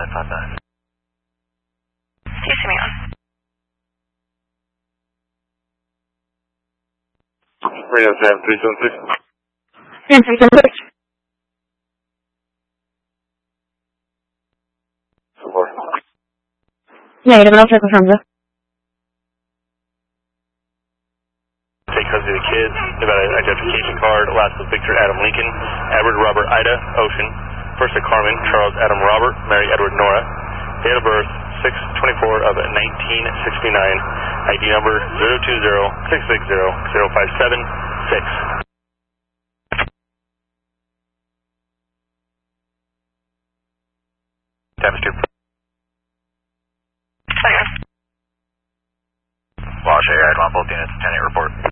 559. CC me on. Radio Sam 376. Sam 376. Support. Negative, I'll check with Hamza. Take custody of the kids, about an identification card, last was Victor Adam Lincoln, Edward Robert Ida Ocean, first at Carmen, Charles Adam Robert, Mary Edward Nora, date of birth 6/24 of 1969, ID number 020-660-0576. Tapestry. Second. Wash air, I'd want both units, 10-8 report.